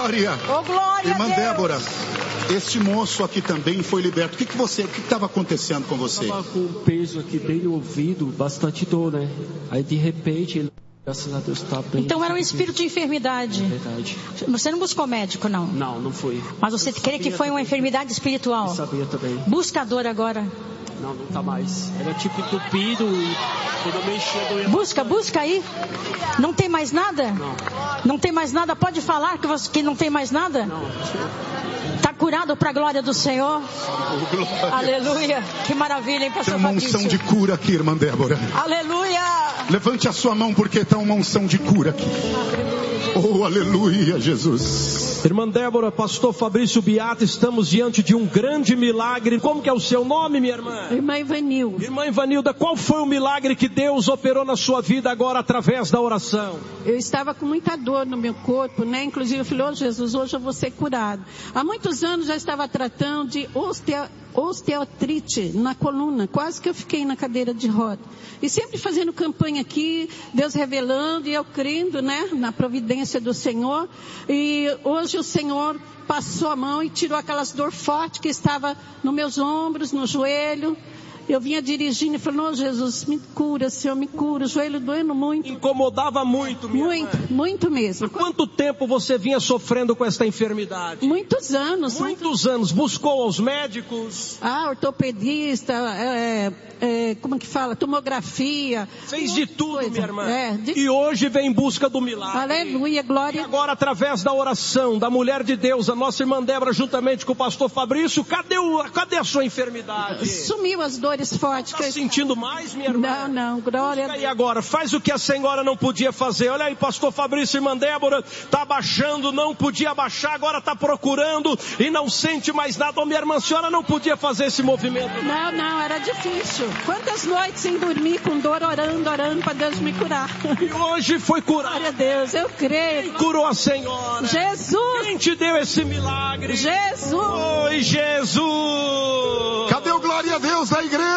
glória! Oh, glória! Irmã Débora, este moço aqui também foi liberto. O que estava acontecendo com você? Eu estava com um peso aqui bem no ouvido, bastante dor, né? Aí de repente ele... Graças a Deus está bem. Então era um espírito de enfermidade. Verdade. Você não buscou médico, não? Não foi. Mas você crê que foi uma enfermidade espiritual? Eu sabia também. Busca a dor agora. Não tá mais. Era tipo entupido e quando eu mexia doía. Busca aí. Não tem mais nada? Não. Não tem mais nada? Pode falar que não tem mais nada? Não. Está curado para a glória do Senhor? Aleluia. Que maravilha, hein, pastor Tem uma Fabrício? unção de cura aqui, irmã Débora. Aleluia. Levante a sua mão porque está uma unção de cura aqui. Oh, aleluia, Jesus. Irmã Débora, pastor Fabrício Beata, estamos diante de um grande milagre. Como que é o seu nome, minha irmã? Irmã Ivanilda. Irmã Ivanilda, qual foi o milagre que Deus operou na sua vida agora através da oração? Eu estava com muita dor no meu corpo, né? Inclusive eu falei, oh Jesus, hoje eu vou ser curado. Há muitos anos já estava tratando de osteoartrite na coluna. Quase que eu fiquei na cadeira de roda. E sempre fazendo campanha aqui, Deus revelando e eu crendo, né? Na providência do Senhor. E hoje o Senhor passou a mão e tirou aquelas dor forte que estava nos meus ombros, no joelho. Eu vinha dirigindo e falei, não, Jesus, me cura, Senhor, me cura. O joelho doendo muito. Incomodava muito, minha irmã. Muito mesmo. Há quanto tempo você vinha sofrendo com esta enfermidade? Muitos anos. Muitos anos. Buscou aos médicos? Ortopedista, como que fala? Tomografia. Fez de tudo, minha irmã. E E hoje vem em busca do milagre. Aleluia, glória. E agora, através da oração da mulher de Deus, a nossa irmã Débora, juntamente com o pastor Fabrício, cadê a sua enfermidade? Sumiu as dores fortes. Está sentindo mais, minha irmã? Não, glória a Deus. E agora, faz o que a senhora não podia fazer. Olha aí, pastor Fabrício e irmã Débora, está abaixando, não podia abaixar, agora está procurando e não sente mais nada. Ô, minha irmã, a senhora não podia fazer esse movimento. Não, era difícil. Quantas noites sem dormir, com dor, orando para Deus me curar. E hoje foi curado. Glória a Deus, eu creio. Quem curou a senhora? Jesus. Quem te deu esse milagre? Jesus. Oi, Jesus. Cadê o glória a Deus da igreja?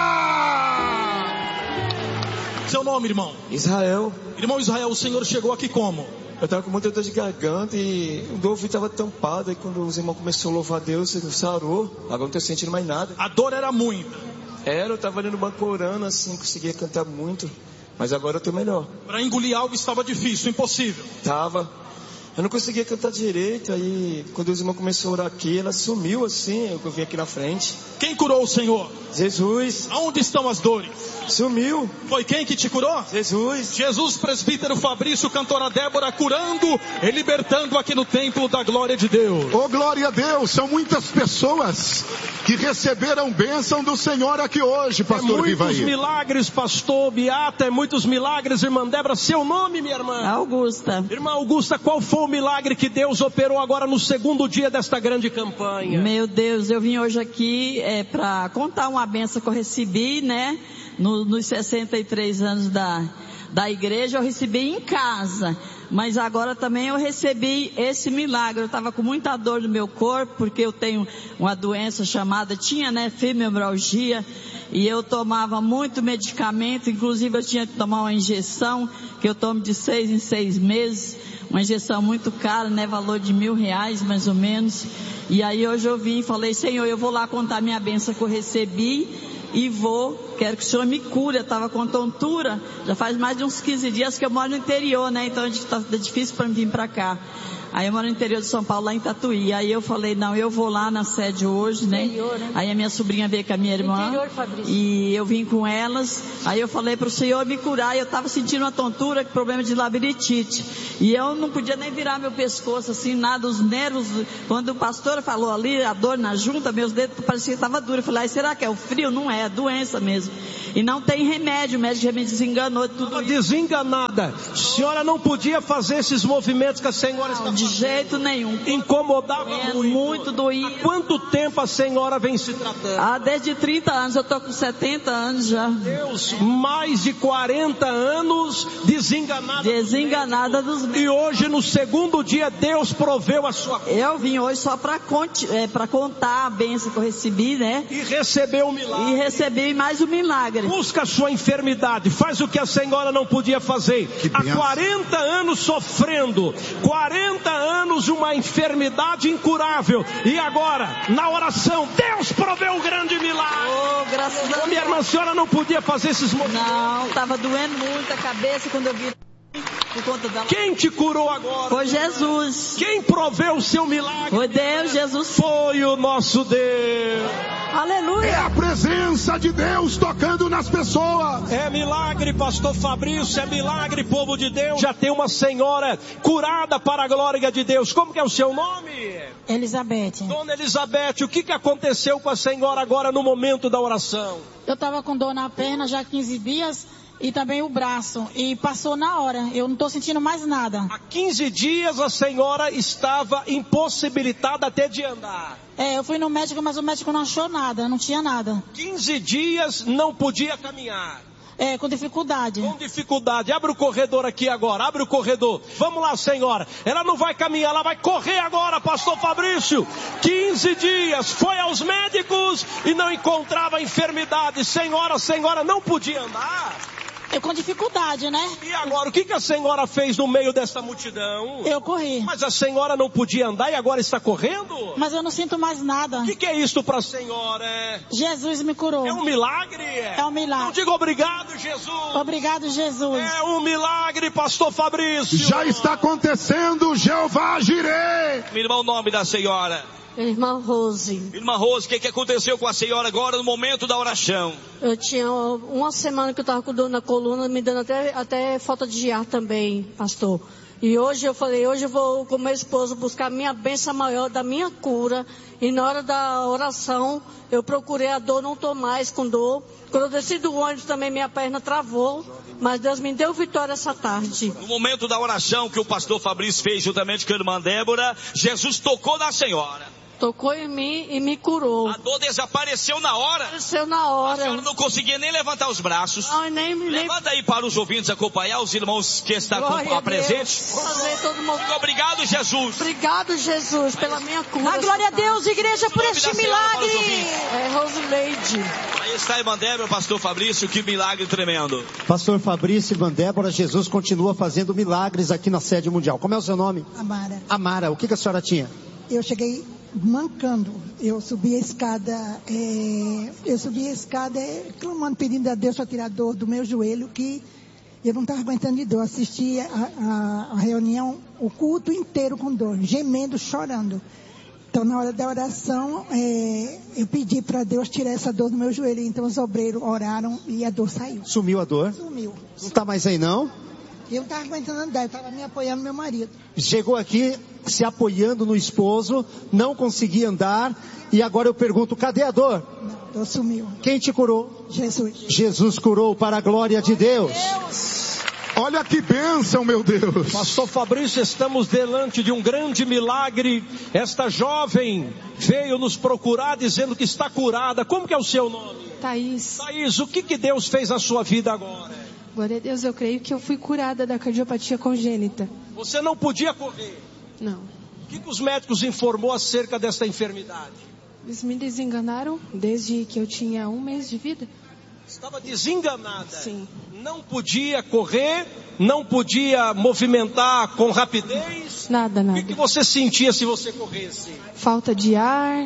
Seu nome, irmão? Israel. Irmão Israel, o senhor chegou aqui como? Eu estava com muita dor de garganta e o ouvido estava tampado. E quando os irmãos começaram a louvar a Deus, ele sarou. Agora não estou sentindo mais nada. A dor era muita? Eu estava ali no banco orando assim, conseguia cantar muito. Mas agora eu estou melhor. Para engolir algo estava difícil, impossível? Tava. Eu não conseguia cantar direito. Aí quando os irmãos começaram a orar aqui, ela sumiu assim. Eu vim aqui na frente. Quem curou o Senhor? Jesus. Aonde estão as dores? Sumiu. Foi quem que te curou? Jesus. Jesus, presbítero Fabrício, cantora Débora, curando e libertando aqui no templo da glória de Deus. Oh, glória a Deus, são muitas pessoas que receberam bênção do Senhor aqui hoje, pastor Vivaí. Muitos milagres, pastor Beata, muitos milagres, irmã Débora. Seu nome, minha irmã? Augusta. Irmã Augusta, qual foi o milagre que Deus operou agora no segundo dia desta grande campanha? Meu Deus, eu vim hoje aqui para contar uma benção que eu recebi, né? Nos 63 anos da igreja, eu recebi em casa. Mas agora também eu recebi esse milagre. Eu estava com muita dor no meu corpo, porque eu tenho uma doença fibromialgia. E eu tomava muito medicamento, inclusive eu tinha que tomar uma injeção, que eu tomo de 6 em 6 meses. Uma injeção muito cara, né? Valor de R$1.000 mais ou menos. E aí hoje eu vim e falei, Senhor, eu vou lá contar minha bênção que eu recebi e quero que o Senhor me cure. Eu estava com tontura, já faz mais de uns 15 dias que eu moro no interior, né? Então tá difícil para mim vir para cá. Aí eu moro no interior de São Paulo, lá em Tatuí. Aí eu falei, não, eu vou lá na sede hoje, né? Interior, né? Aí a minha sobrinha veio com a minha irmã. Interior, Fabrício. E eu vim com elas. Aí eu falei para o Senhor me curar. E eu estava sentindo uma tontura, problema de labirintite. E eu não podia nem virar meu pescoço, assim, nada. Os nervos, quando o pastor falou ali, a dor na junta, meus dedos pareciam que estavam duros. Eu falei, será que é o frio? Não é, é doença mesmo. E não tem remédio, o médico já me desenganou tudo. Desenganada. A senhora não podia fazer esses movimentos que a senhora está fazendo. De jeito nenhum. Incomodava muito doído. Há quanto tempo a senhora vem se tratando? Desde 30 anos, eu estou com 70 anos já. Deus, mais de 40 anos desenganada dos médicos. E hoje, no segundo dia, Deus proveu a sua cura. Eu vim hoje só para contar a bênção que eu recebi, né? E recebeu o milagre. E recebi mais um milagre. busca a sua enfermidade, faz o que a senhora não podia fazer. Há 40 anos sofrendo, 40 anos uma enfermidade incurável. E agora, na oração, Deus proveu um grande milagre. Oh, graças a Deus. Minha irmã, a senhora não podia fazer esses movimentos. Não, estava doendo muito a cabeça quando eu vi. Por conta da... Quem te curou agora? Foi Jesus. Quem proveu o seu milagre? Foi Deus, Jesus. Foi o nosso Deus. Aleluia. É a presença de Deus tocando nas pessoas. É milagre, pastor Fabrício, é milagre, povo de Deus. Já tem uma senhora curada para a glória de Deus. Como que é o seu nome? Elizabeth. Dona Elizabeth, o que aconteceu com a senhora agora no momento da oração? Eu estava com dor na perna já há 15 dias e também o braço. E passou na hora. Eu não estou sentindo mais nada. Há 15 dias a senhora estava impossibilitada até de andar. Eu fui no médico, mas o médico não achou nada, não tinha nada. 15 dias não podia caminhar. Com dificuldade. Com dificuldade. Abre o corredor aqui agora, abre o corredor. Vamos lá, senhora. Ela não vai caminhar, ela vai correr agora, pastor Fabrício. 15 dias, foi aos médicos e não encontrava enfermidade. Senhora não podia andar. Com dificuldade, né? E agora, o que a senhora fez no meio dessa multidão? Eu corri. Mas a senhora não podia andar e agora está correndo? Mas eu não sinto mais nada. O que é isso para a senhora? Jesus me curou. É um milagre? É um milagre. Não diga obrigado, Jesus. Obrigado, Jesus. É um milagre, pastor Fabrício. Já está acontecendo, Jeová Jireh. Meu irmão, o nome da senhora? Irmã Rose. Irmã Rose, o que aconteceu com a senhora agora no momento da oração? Eu tinha uma semana que eu estava com dor na coluna, me dando até falta de ar também, pastor. E hoje eu falei, hoje eu vou com meu esposo buscar a minha bênção maior da minha cura. E na hora da oração, eu procurei a dor, não estou mais com dor. Quando eu desci do ônibus também minha perna travou. Mas Deus me deu vitória essa tarde. No momento da oração que o pastor Fabrício fez juntamente com a irmã Débora, Jesus tocou na senhora. Tocou em mim e me curou. A dor desapareceu na hora. Desapareceu na hora. A senhora não conseguia nem levantar os braços. Não, Levanta aí para os ouvintes acompanhar, os irmãos que estão presentes. Obrigado, Jesus. Obrigado, Jesus, pela minha cura. A glória a Deus, igreja, por este milagre. Rosileide. Aí está a irmã Débora, pastor Fabrício, que milagre tremendo. Pastor Fabrício, irmã Débora, Jesus continua fazendo milagres aqui na sede mundial. Como é o seu nome? Amara. Amara, o que a senhora tinha? Eu cheguei mancando, eu subi a escada, clamando, pedindo a Deus para tirar a dor do meu joelho, que eu não estava aguentando de dor. Assisti a reunião, o culto inteiro com dor, gemendo, chorando. Então, na hora da oração, eu pedi para Deus tirar essa dor do meu joelho. Então, os obreiros oraram e a dor saiu. Sumiu a dor? Sumiu. Não está mais aí, não? Eu não estava aguentando andar, eu estava me apoiando no meu marido. Chegou aqui se apoiando no esposo, não conseguia andar, e agora eu pergunto, cadê a dor? Não, a dor sumiu. Quem te curou? Jesus. Jesus curou para a glória de Deus. Olha que bênção, meu Deus. Pastor Fabrício, estamos diante de um grande milagre. Esta jovem veio nos procurar dizendo que está curada. Como que é o seu nome? Thaís. Thaís, o que Deus fez na sua vida agora? Glória a Deus, eu creio que eu fui curada da cardiopatia congênita. Você não podia correr? Não. O que os médicos informou acerca desta enfermidade? Eles me desenganaram desde que eu tinha 1 mês de vida. Estava desenganada? Sim. Não podia correr, não podia movimentar com rapidez? Nada. O que você sentia se você corresse? Falta de ar,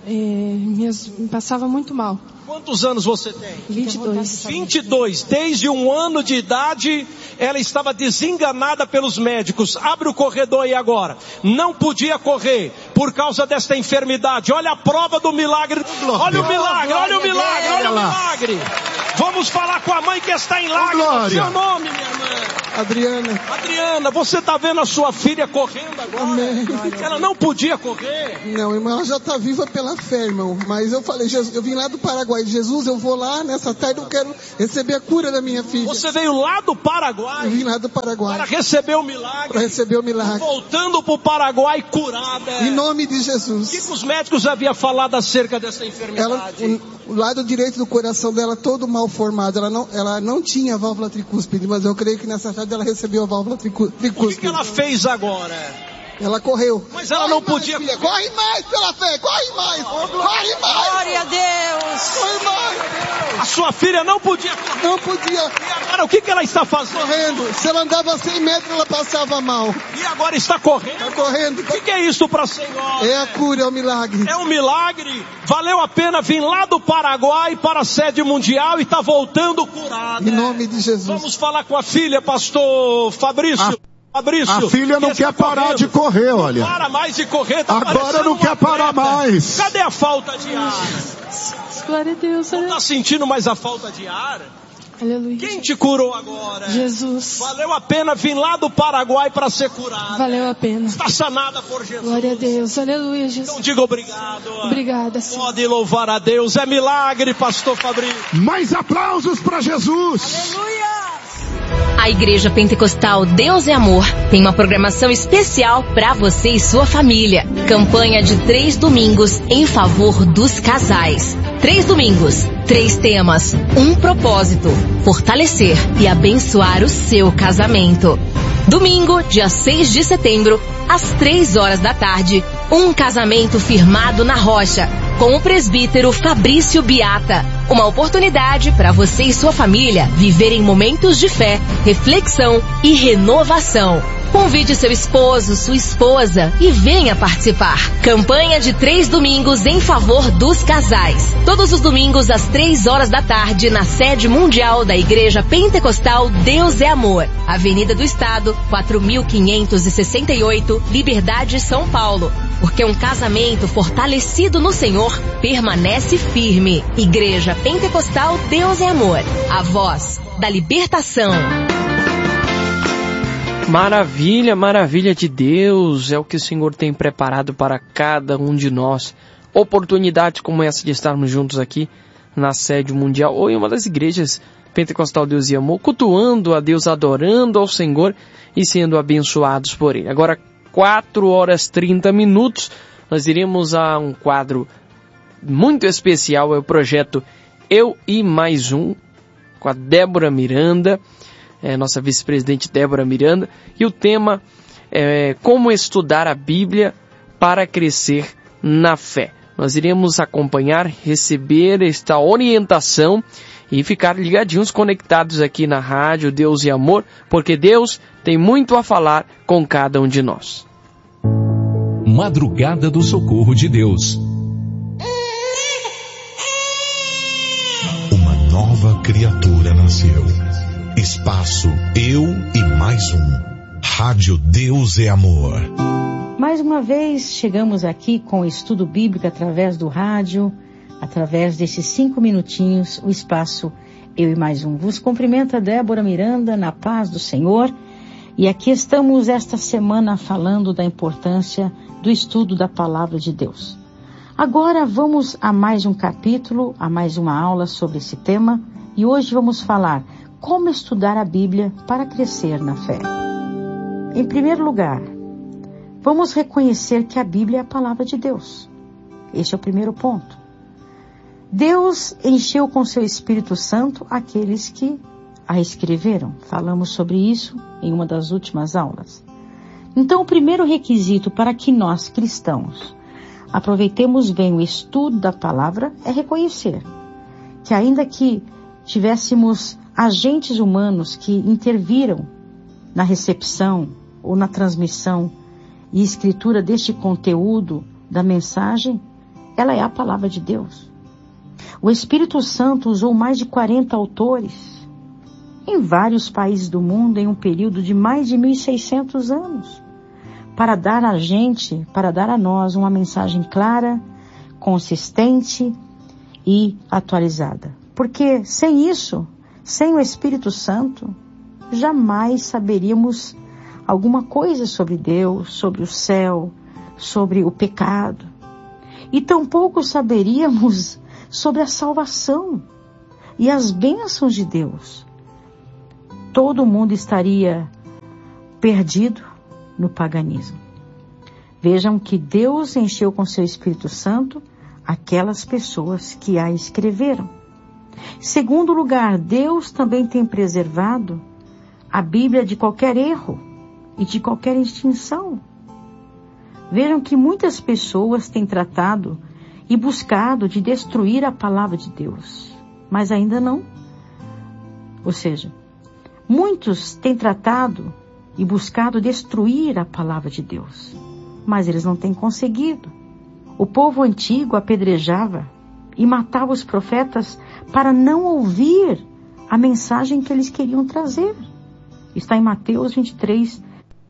me passava muito mal. Quantos anos você tem? 22. 22. Desde 1 ano de idade, ela estava desenganada pelos médicos. Abre o corredor aí agora. Não podia correr por causa desta enfermidade. Olha a prova do milagre. Olha o milagre, olha o milagre, olha o milagre. Vamos falar com a mãe que está em lágrimas. Seu nome, minha irmã? Adriana. Adriana, você está vendo a sua filha correndo agora? Amém. Ela não podia correr. Não, irmã, ela já está viva pela fé, irmão. Mas eu falei, Jesus, eu vim lá do Paraguai. Jesus, eu vou lá nessa tarde, eu quero receber a cura da minha filha. Você veio lá do Paraguai? Eu vim lá do Paraguai. Para receber o milagre. Para receber o milagre. Voltando para o Paraguai curada. Em nome de Jesus. O que os médicos haviam falado acerca dessa enfermidade? O lado direito do coração dela todo mal formado. Ela não tinha válvula tricúspide, mas eu creio que nessa tarde ela recebeu a válvula tricúspide. O que ela fez agora? Ela correu. Mas ela não podia. Filha, corre mais pela fé, corre mais. Corre mais. Glória a Deus. Corre mais. A sua filha não podia correr. Não podia. E agora o que ela está fazendo? Correndo. Se ela andava 100 metros, ela passava mal. E agora está correndo. Está correndo. O que é isso para a senhora? É a cura, é o milagre. É um milagre. Valeu a pena vir lá do Paraguai para a sede mundial e está voltando curada. Em nome de Jesus. Vamos falar com a filha, pastor Fabrício. A filha não quer parar de correr, olha. Não para mais de correr, tá agora não quer parar mais. Cadê a falta de ar? Glória a Deus. Não está sentindo mais a falta de ar? Aleluia. Quem te curou agora? Jesus. Valeu a pena vir lá do Paraguai para ser curada. Valeu a pena. Está sanada por Jesus. Glória a Deus. Aleluia, Jesus. Então diga obrigado. Obrigada, Senhor. Pode louvar a Deus. É milagre, pastor Fabrício. Mais aplausos para Jesus. Aleluia. A Igreja Pentecostal Deus é Amor tem uma programação especial para você e sua família. Campanha de 3 domingos em favor dos casais. 3 domingos, 3 temas, um propósito: fortalecer e abençoar o seu casamento. Domingo, dia 6 de setembro, às 3 horas da tarde, um casamento firmado na rocha, com o presbítero Fabrício Biata. Uma oportunidade para você e sua família viverem momentos de fé, reflexão e renovação. Convide seu esposo, sua esposa e venha participar. Campanha de 3 domingos em favor dos casais. Todos os domingos às 3 horas da tarde na sede mundial da Igreja Pentecostal Deus é Amor. Avenida do Estado, 4568, Liberdade, São Paulo. Porque um casamento fortalecido no Senhor permanece firme. Igreja Pentecostal Deus é Amor. A voz da libertação. Maravilha, maravilha de Deus, é o que o Senhor tem preparado para cada um de nós. Oportunidades como essa de estarmos juntos aqui na sede mundial ou em uma das igrejas Pentecostal Deus e Amor, cultuando a Deus, adorando ao Senhor e sendo abençoados por Ele. Agora, 4h30, nós iremos a um quadro muito especial, é o projeto Eu e Mais Um, com a Débora Miranda, nossa vice-presidente Débora Miranda, e o tema é como estudar a Bíblia para crescer na fé. Nós iremos acompanhar, receber esta orientação e ficar ligadinhos, conectados aqui na rádio Deus e Amor, porque Deus tem muito a falar com cada um de nós. Madrugada do Socorro de Deus. Uma nova criatura nasceu. Espaço Eu e Mais Um. Rádio Deus é Amor. Mais uma vez chegamos aqui com o estudo bíblico através do rádio, através desses 5 minutinhos, o espaço Eu e Mais Um. Vos cumprimenta Débora Miranda, na paz do Senhor. E aqui estamos esta semana falando da importância do estudo da Palavra de Deus. Agora vamos a mais um capítulo, a mais uma aula sobre esse tema. E hoje vamos falar como estudar a Bíblia para crescer na fé. Em primeiro lugar, vamos reconhecer que a Bíblia é a Palavra de Deus. Este é o primeiro ponto. Deus encheu com seu Espírito Santo aqueles que a escreveram. Falamos sobre isso em uma das últimas aulas. Então, o primeiro requisito para que nós, cristãos, aproveitemos bem o estudo da palavra é reconhecer que, ainda que tivéssemos agentes humanos que interviram na recepção ou na transmissão e escritura deste conteúdo da mensagem, ela é a palavra de Deus. O Espírito Santo usou mais de 40 autores em vários países do mundo em um período de mais de 1.600 anos para dar a gente, para dar a nós uma mensagem clara, consistente e atualizada. Porque sem isso, sem o Espírito Santo, jamais saberíamos alguma coisa sobre Deus, sobre o céu, sobre o pecado. E tampouco saberíamos sobre a salvação e as bênçãos de Deus. Todo mundo estaria perdido no paganismo. Vejam que Deus encheu com seu Espírito Santo aquelas pessoas que a escreveram. Segundo lugar, Deus também tem preservado a Bíblia de qualquer erro e de qualquer extinção. Vejam que muitas pessoas têm tratado e buscado de destruir a palavra de Deus, mas ainda não. Ou seja, muitos têm tratado e buscado destruir a palavra de Deus, mas eles não têm conseguido. O povo antigo apedrejava e matava os profetas para não ouvir a mensagem que eles queriam trazer. Está em Mateus 23,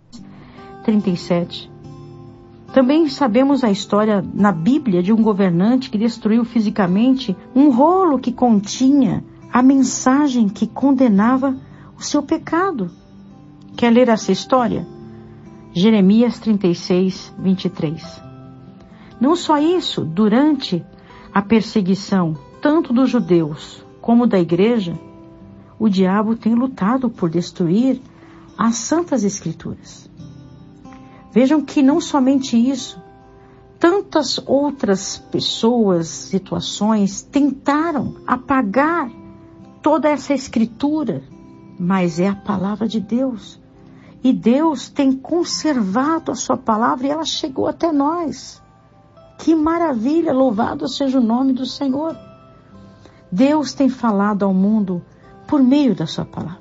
37. Também sabemos a história na Bíblia de um governante que destruiu fisicamente um rolo que continha a mensagem que condenava o seu pecado. Quer ler essa história? Jeremias 36, 23. Não só isso, durante a perseguição, tanto dos judeus como da igreja, o diabo tem lutado por destruir as Santas Escrituras. Vejam que não somente isso, tantas outras pessoas, situações, tentaram apagar toda essa Escritura, mas é a palavra de Deus. E Deus tem conservado a sua palavra e ela chegou até nós. Que maravilha, louvado seja o nome do Senhor. Deus tem falado ao mundo por meio da sua palavra.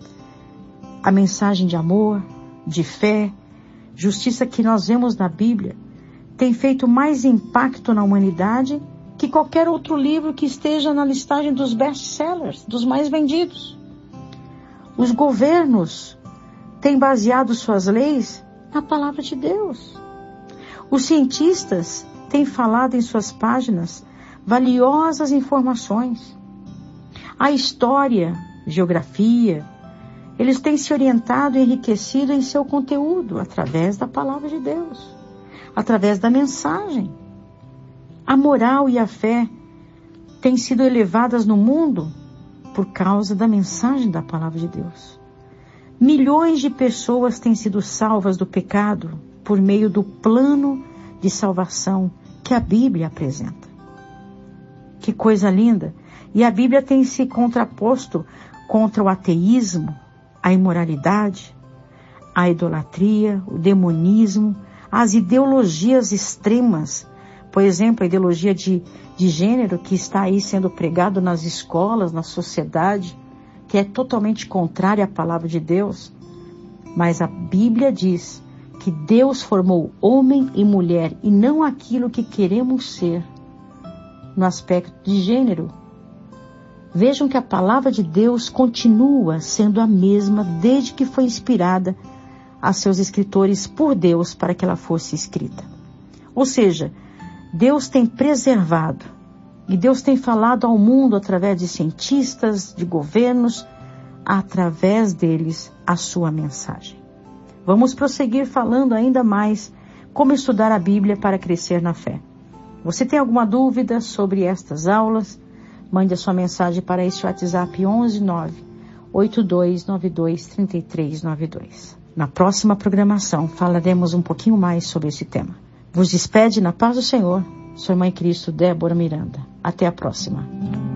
A mensagem de amor, de fé, justiça que nós vemos na Bíblia tem feito mais impacto na humanidade que qualquer outro livro que esteja na listagem dos best-sellers, dos mais vendidos. Os governos têm baseado suas leis na palavra de Deus. Os cientistas têm falado em suas páginas valiosas informações. A história, geografia, eles têm se orientado e enriquecido em seu conteúdo através da palavra de Deus, através da mensagem. A moral e a fé têm sido elevadas no mundo por causa da mensagem da palavra de Deus. Milhões de pessoas têm sido salvas do pecado por meio do plano de salvação que a Bíblia apresenta. Que coisa linda! E a Bíblia tem se contraposto contra o ateísmo, a imoralidade, a idolatria, o demonismo, as ideologias extremas. Por exemplo, a ideologia de gênero que está aí sendo pregado nas escolas, na sociedade, que é totalmente contrária à palavra de Deus. Mas a Bíblia diz que Deus formou homem e mulher e não aquilo que queremos ser no aspecto de gênero. Vejam que a palavra de Deus continua sendo a mesma desde que foi inspirada a seus escritores por Deus para que ela fosse escrita. Ou seja, Deus tem preservado e Deus tem falado ao mundo através de cientistas, de governos, através deles a sua mensagem. Vamos prosseguir falando ainda mais como estudar a Bíblia para crescer na fé. Você tem alguma dúvida sobre estas aulas? Mande a sua mensagem para este WhatsApp 119-8292-3392. Na próxima programação falaremos um pouquinho mais sobre esse tema. Vos despede na paz do Senhor, sua irmã em Cristo, Débora Miranda. Até a próxima.